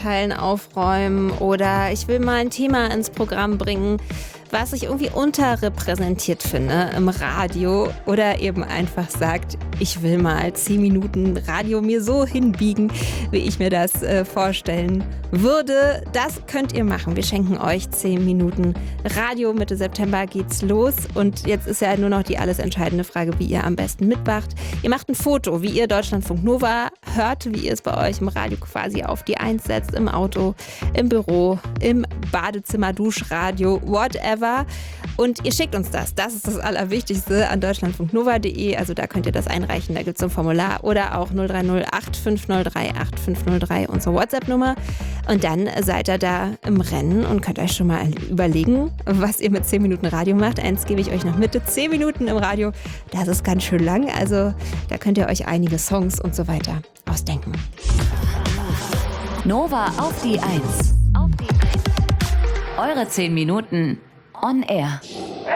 Vorurteilen aufräumen oder ich will mal ein Thema ins Programm bringen, was ich irgendwie unterrepräsentiert finde im Radio oder eben einfach sagt, ich will mal 10 Minuten Radio mir so hinbiegen, wie ich mir das vorstellen würde. Das könnt ihr machen. Wir schenken euch 10 Minuten Radio. Mitte September geht's los und jetzt ist ja nur noch die alles entscheidende Frage, wie ihr am besten mitmacht. Ihr macht ein Foto, wie ihr Deutschlandfunk Nova hört, wie ihr es bei euch im Radio quasi auf die Eins setzt, im Auto, im Büro, im Badezimmer, Duschradio, whatever. Und ihr schickt uns das. Das ist das Allerwichtigste an deutschlandfunknova.de. Also da könnt ihr das einreichen. Da gibt es ein Formular oder auch 030 8503 8503 unsere WhatsApp-Nummer. Und dann seid ihr da im Rennen und könnt euch schon mal überlegen, was ihr mit 10 Minuten Radio macht. Eins gebe ich euch noch mit. 10 Minuten im Radio, das ist ganz schön lang. Also da könnt ihr euch einige Songs und so weiter ausdenken. Nova auf die Eins. Eure 10 Minuten on air.